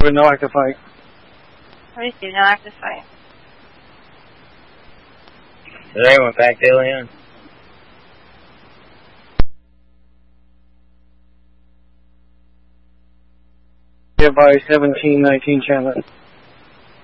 with no active fight. Let me see, no active fight. Is anyone back there, Leon? Here by 1719 Chandler.